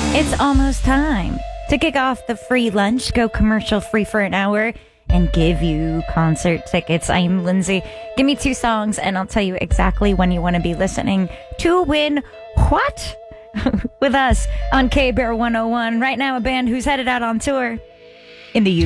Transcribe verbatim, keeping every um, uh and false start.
It's almost time to kick off the free lunch, go commercial free for an hour, and give you concert tickets. I'm Lindsay. Give me two songs and I'll tell you exactly when you want to be listening to win what? With us on K-Bear one oh one. Right now, a band who's headed out on tour in the U K.